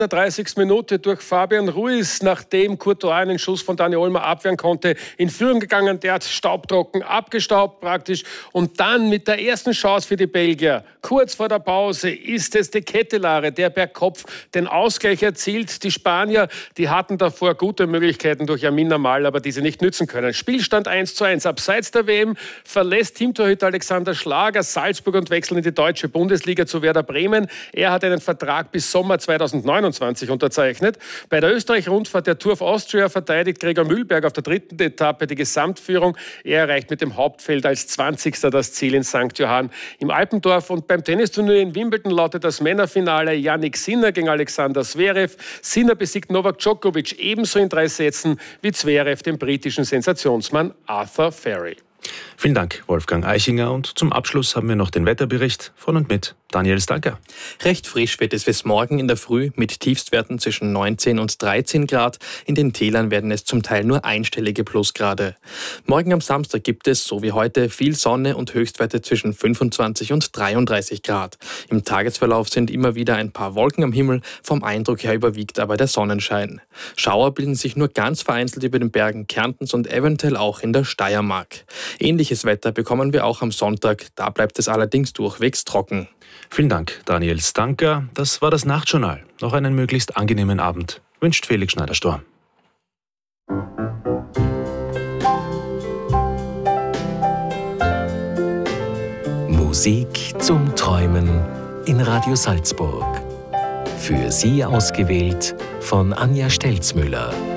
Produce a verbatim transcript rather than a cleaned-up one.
der dreißigsten Minute durch Fabian Ruiz, nachdem Courtois einen Schuss von Dani Olmo abwehren konnte, in Führung gegangen. Der hat staubtrocken abgestaubt praktisch. Und dann mit der ersten Chance für die Belgier, kurz vor der Pause, ist es De Ketelaere, der per Kopf den Ausgleich erzielt. Die Spanier, die hatten davor gute Möglichkeiten durch Yamin Amal, aber diese nicht nützen können. Spielstand eins zu eins. Abseits der W M verlässt Teamtorhüter Alexander Schlager Salzburg und wechselt in die deutsche Bundesliga zu Werder Bremen. Er hat einen Vertrag bis Sommer zweitausendneunundzwanzig unterzeichnet. Bei der Österreich-Rundfahrt der Tour of Austria verteidigt Gregor Mühlberg auf der dritten Etappe die Gesamtführung. Er erreicht mit dem Hauptfeld als zwanzigster das Ziel in Sankt Johann im Alpendorf. Und beim Tennisturnier in Wimbledon lautet das Männerfinale Jannik Sinner gegen Alexander Zverev. Sinner besiegt Novak Djokovic ebenso in drei Sätzen wie Zverev den britischen Sensationsmann Arthur Ferry. Vielen Dank, Wolfgang Eichinger. Und zum Abschluss haben wir noch den Wetterbericht von und mit Daniel Stalker. Recht frisch wird es bis morgen in der Früh mit Tiefstwerten zwischen neunzehn und dreizehn Grad. In den Tälern werden es zum Teil nur einstellige Plusgrade. Morgen am Samstag gibt es, so wie heute, viel Sonne und Höchstwerte zwischen fünfundzwanzig und dreiunddreißig Grad. Im Tagesverlauf sind immer wieder ein paar Wolken am Himmel. Vom Eindruck her überwiegt aber der Sonnenschein. Schauer bilden sich nur ganz vereinzelt über den Bergen Kärntens und eventuell auch in der Steiermark. Ähnliches Wetter bekommen wir auch am Sonntag. Da bleibt es allerdings durchwegs trocken. Vielen Dank, Daniel Stanker. Das war das Nachtjournal. Noch einen möglichst angenehmen Abend wünscht Felix Schneider-Storm. Musik zum Träumen in Radio Salzburg. Für Sie ausgewählt von Anja Stelzmüller.